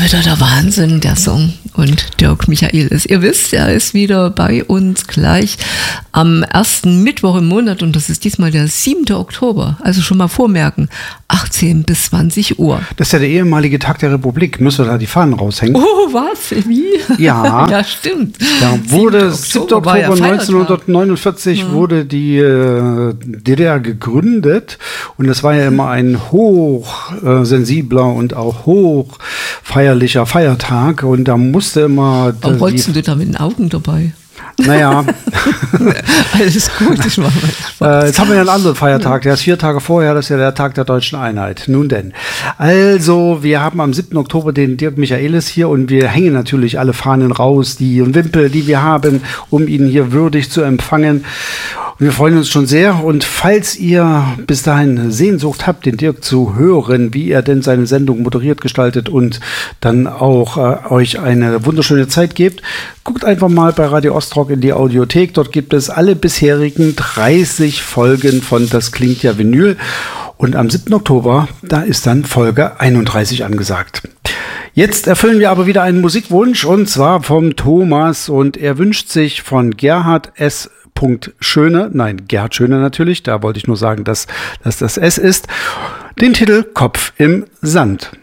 wieder der Wahnsinn, der Song. Und Dirk Michaelis. Ihr wisst, er ist wieder bei uns gleich am ersten Mittwoch im Monat und das ist diesmal der 7. Oktober. Also schon mal vormerken, 18 bis 20 Uhr. Das ist ja der ehemalige Tag der Republik. Müssen wir da die Fahnen raushängen? Oh, was? Wie? Ja. Ja, stimmt. Da wurde 7. Oktober 1949 wurde die DDR gegründet und das war ja immer ein hochsensibler und auch hochfeierlicher Feiertag und da musste immer... Warum rollst du da mit den Augen dabei? Naja. Alles gut, ich mache mal Spaß. Jetzt haben wir ja einen anderen Feiertag, der ist 4 Tage vorher, das ist ja der Tag der Deutschen Einheit. Nun denn. Also, wir haben am 7. Oktober den Dirk Michaelis hier und wir hängen natürlich alle Fahnen raus, die Wimpel, die wir haben, um ihn hier würdig zu empfangen. Wir freuen uns schon sehr und falls ihr bis dahin Sehnsucht habt, den Dirk zu hören, wie er denn seine Sendung moderiert gestaltet und dann auch euch eine wunderschöne Zeit gibt, guckt einfach mal bei Radio Ostrock in die Audiothek. Dort gibt es alle bisherigen 30 Folgen von Das klingt ja Vinyl und am 7. Oktober, da ist dann Folge 31 angesagt. Jetzt erfüllen wir aber wieder einen Musikwunsch und zwar vom Thomas und er wünscht sich von Gerhard S. Schöne, nein, Gerhard Schöne natürlich, da wollte ich nur sagen, dass das S ist, den Titel Kopf im Sand.